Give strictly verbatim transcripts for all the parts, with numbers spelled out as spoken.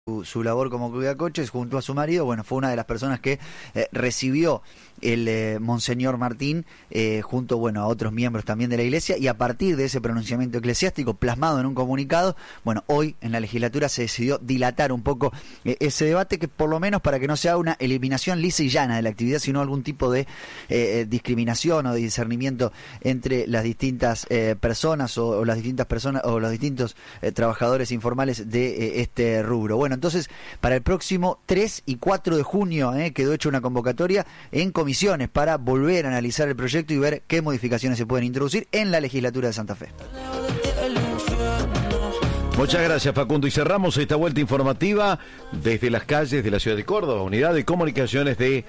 Su, su labor como cuidacoches junto a su marido, bueno, fue una de las personas que eh, recibió el eh, Monseñor Martín eh, junto, bueno, a otros miembros también de la Iglesia, y a partir de ese pronunciamiento eclesiástico plasmado en un comunicado, bueno, hoy en la legislatura se decidió dilatar un poco eh, ese debate, que por lo menos para que no sea una eliminación lisa y llana de la actividad, sino algún tipo de eh, discriminación o de discernimiento entre las distintas eh, personas o, o las distintas personas o los distintos eh, trabajadores informales de eh, este rubro. Bueno, entonces, para el próximo tres y cuatro de junio eh, quedó hecha una convocatoria en comisiones para volver a analizar el proyecto y ver qué modificaciones se pueden introducir en la legislatura de Santa Fe. Muchas gracias, Facundo. Y cerramos esta vuelta informativa desde las calles de la ciudad de Córdoba, unidad de comunicaciones de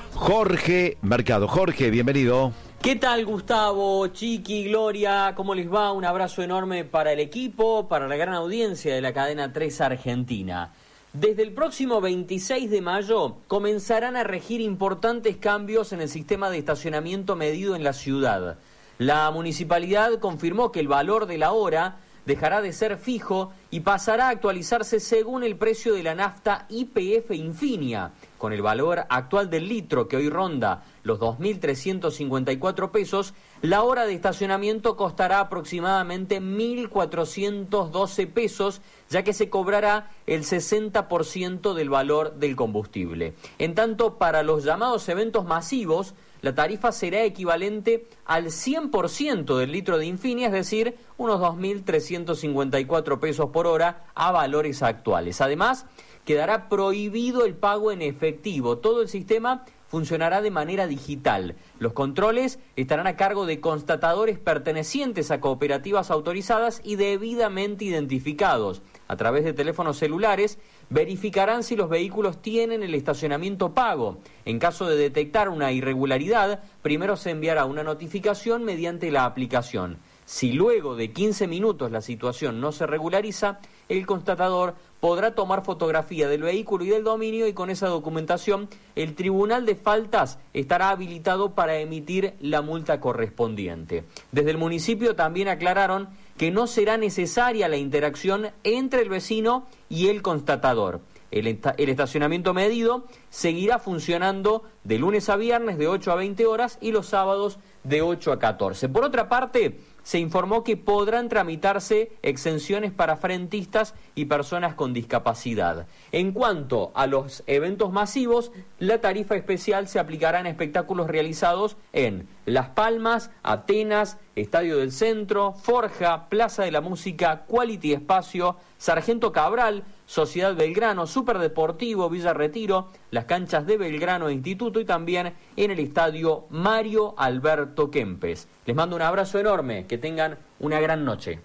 Jorge Mercado. Jorge, bienvenido. ¿Qué tal, Gustavo, Chiqui, Gloria? ¿Cómo les va? Un abrazo enorme para el equipo, para la gran audiencia de la cadena tres Argentina. Desde el próximo veintiséis de mayo comenzarán a regir importantes cambios en el sistema de estacionamiento medido en la ciudad. La municipalidad confirmó que el valor de la hora dejará de ser fijo y pasará a actualizarse según el precio de la nafta Y P F Infinia, con el valor actual del litro que hoy ronda los dos mil trescientos cincuenta y cuatro pesos, la hora de estacionamiento costará aproximadamente mil cuatrocientos doce pesos, ya que se cobrará el sesenta por ciento del valor del combustible. En tanto, para los llamados eventos masivos, la tarifa será equivalente al cien por ciento del litro de Infinia, es decir, unos dos mil trescientos cincuenta y cuatro pesos por hora a valores actuales. Además, quedará prohibido el pago en efectivo. Todo el sistema funcionará de manera digital. Los controles estarán a cargo de constatadores pertenecientes a cooperativas autorizadas y debidamente identificados. A través de teléfonos celulares verificarán si los vehículos tienen el estacionamiento pago. En caso de detectar una irregularidad, primero se enviará una notificación mediante la aplicación. Si luego de quince minutos la situación no se regulariza, el constatador podrá tomar fotografía del vehículo y del dominio, y con esa documentación el Tribunal de Faltas estará habilitado para emitir la multa correspondiente. Desde el municipio también aclararon que no será necesaria la interacción entre el vecino y el constatador. El, esta- el estacionamiento medido seguirá funcionando de lunes a viernes de ocho a veinte horas y los sábados de ocho a catorce. Por otra parte, se informó que podrán tramitarse exenciones para frentistas y personas con discapacidad. En cuanto a los eventos masivos, la tarifa especial se aplicará en espectáculos realizados en Las Palmas, Atenas, Estadio del Centro, Forja, Plaza de la Música, Quality Espacio, Sargento Cabral, Sociedad Belgrano, Superdeportivo, Villa Retiro, las canchas de Belgrano e Instituto, y también en el estadio Mario Alberto Kempes. Les mando un abrazo enorme, que tengan una gran noche.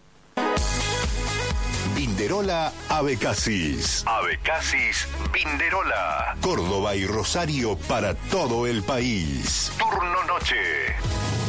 Binderola Abecasis. Abecasis Binderola. Córdoba y Rosario para todo el país. Turno noche.